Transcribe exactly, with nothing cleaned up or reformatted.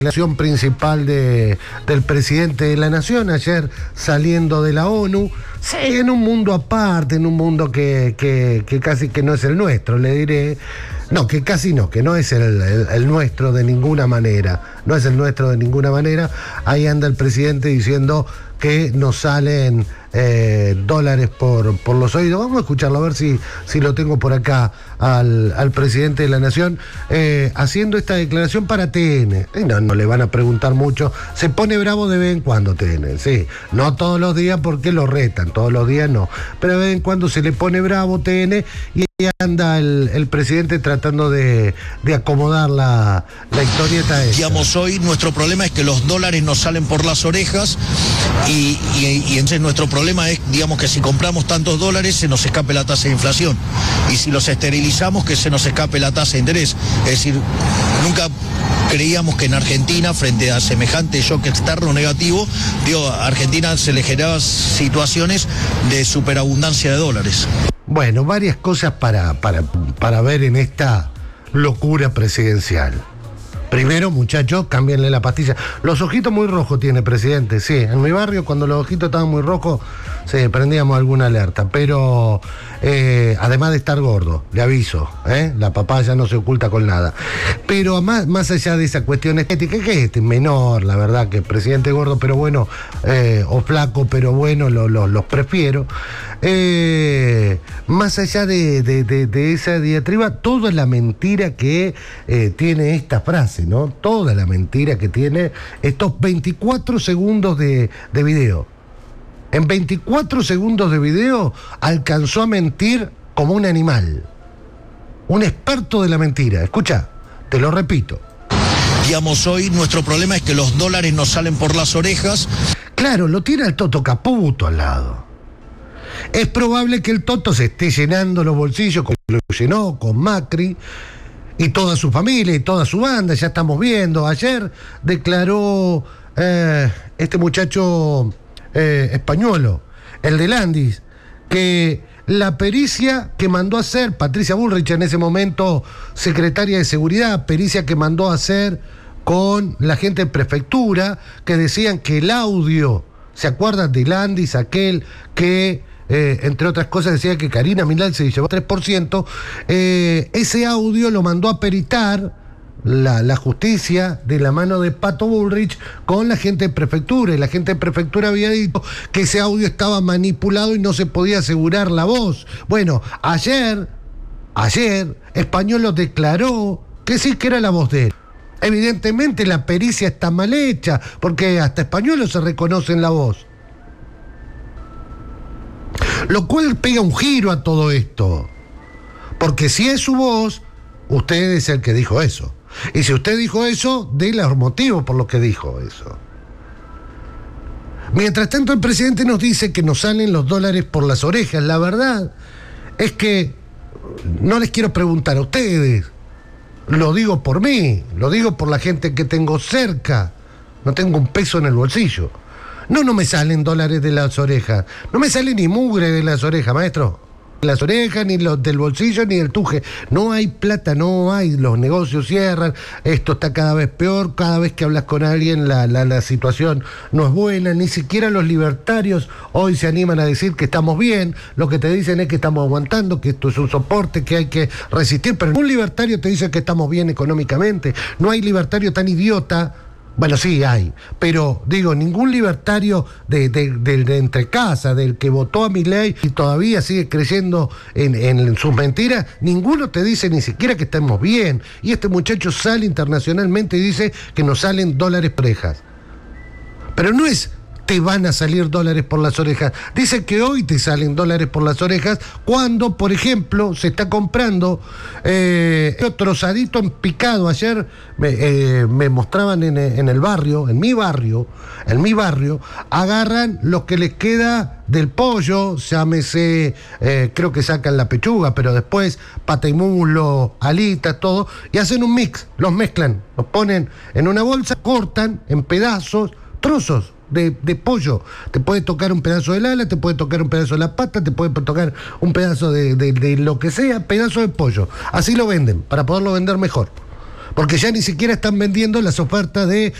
declaración principal de, del presidente de la Nación, ayer saliendo de la ONU, sí, en un mundo aparte, en un mundo que, que, que casi que no es el nuestro, le diré, no, que casi no, que no es el, el, el nuestro de ninguna manera, no es el nuestro de ninguna manera. Ahí anda el presidente diciendo que nos salen eh, dólares por, por los oídos. Vamos a escucharlo, a ver si, si lo tengo por acá al, al presidente de la Nación, eh, haciendo esta declaración para T N. Y no, no le van a preguntar mucho. Se pone bravo de vez en cuando T N, sí. No todos los días porque lo retan, todos los días no. Pero de vez en cuando se le pone bravo T N y anda el, el presidente tratando de, de acomodar la, la historieta esta. Digamos, hoy nuestro problema es que los dólares nos salen por las orejas y, y, y entonces nuestro problema es, digamos, que si compramos tantos dólares se nos escape la tasa de inflación y si los esterilizamos que se nos escape la tasa de interés. Es decir, nunca creíamos que en Argentina, frente a semejante shock externo negativo, digo, a Argentina se le generaban situaciones de superabundancia de dólares. Bueno, varias cosas para, para, para ver en esta locura presidencial. Primero, muchachos, cámbienle la pastilla. Los ojitos muy rojos tiene, presidente, sí. En mi barrio, cuando los ojitos estaban muy rojos, sí, prendíamos alguna alerta. Pero, eh, además de estar gordo, le aviso, ¿eh? La papaya no se oculta con nada. Pero más, más allá de esa cuestión estética, que es este menor, la verdad, que el presidente gordo, pero bueno, eh, o flaco, pero bueno, lo, lo, los prefiero. Eh, más allá de, de, de, de esa diatriba, toda la mentira que eh, tiene esta frase, ¿no? Toda la mentira que tiene estos veinticuatro segundos de, de video. En veinticuatro segundos de video alcanzó a mentir como un animal. Un experto de la mentira. Escucha, te lo repito. Digamos, hoy nuestro problema es que los dólares nos salen por las orejas. Claro, lo tiene el Toto Caputo al lado. Es probable que el Toto se esté llenando los bolsillos, como lo llenó con Macri y toda su familia y toda su banda, ya estamos viendo. Ayer declaró eh, este muchacho eh, españolo, el de Landis, que la pericia que mandó a hacer Patricia Bullrich, en ese momento secretaria de Seguridad, pericia que mandó a hacer con la gente de prefectura, que decían que el audio, ¿se acuerdan de Landis, aquel que... Eh, entre otras cosas decía que Karina Milán se llevó tres por ciento, eh, ese audio lo mandó a peritar la, la justicia de la mano de Pato Bullrich con la gente de prefectura, y la gente de prefectura había dicho que ese audio estaba manipulado y no se podía asegurar la voz. Bueno, ayer, ayer, Españolo declaró que sí, que era la voz de él. Evidentemente la pericia está mal hecha, porque hasta Españolo se reconoce en la voz. Lo cual pega un giro a todo esto. Porque si es su voz, usted es el que dijo eso. Y si usted dijo eso, déle los motivos por los que dijo eso. Mientras tanto, el presidente nos dice que nos salen los dólares por las orejas. La verdad es que no les quiero preguntar a ustedes. Lo digo por mí, lo digo por la gente que tengo cerca. No tengo un peso en el bolsillo. No, no me salen dólares de las orejas. No me sale ni mugre de las orejas, maestro. Las orejas, ni los del bolsillo, ni del tuje. No hay plata, no hay. Los negocios cierran. Esto está cada vez peor. Cada vez que hablas con alguien, la, la, la situación no es buena. Ni siquiera los libertarios hoy se animan a decir que estamos bien. Lo que te dicen es que estamos aguantando, que esto es un soporte, que hay que resistir. Pero ningún libertario te dice que estamos bien económicamente. No hay libertario tan idiota. Bueno, sí hay, pero digo, ningún libertario de, de, de, de entre casa, del que votó a Milei y todavía sigue creyendo en, en sus mentiras, ninguno te dice ni siquiera que estamos bien. Y este muchacho sale internacionalmente y dice que nos salen dólares por orejas. Pero no es te van a salir dólares por las orejas. Dice que hoy te salen dólares por las orejas cuando, por ejemplo, se está comprando eh, trozadito en picado. Ayer me, eh, me mostraban en, en el barrio, en mi barrio, en mi barrio, agarran lo que les queda del pollo, llámese, eh, creo que sacan la pechuga, pero después pata y muslo, alitas, todo, y hacen un mix, los mezclan, los ponen en una bolsa, cortan en pedazos, trozos de, de pollo. Te puede tocar un pedazo del ala, te puede tocar un pedazo de la pata, te puede tocar un pedazo de, de, de lo que sea, pedazo de pollo. Así lo venden, para poderlo vender mejor. Porque ya ni siquiera están vendiendo las ofertas de